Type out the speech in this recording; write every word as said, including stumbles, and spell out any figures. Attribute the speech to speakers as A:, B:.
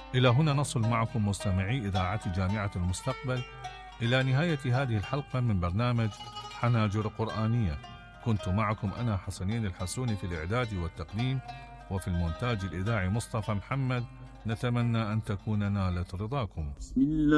A: إلى هنا نصل معكم مستمعي إذاعة جامعة المستقبل إلى نهاية هذه الحلقة من برنامج حناجر قرآنية. كنت معكم أنا حسنين الحسوني في الإعداد والتقديم، وفي المونتاج الإذاعي مصطفى محمد. نتمنى أن تكون نالت رضاكم.
B: بسم الله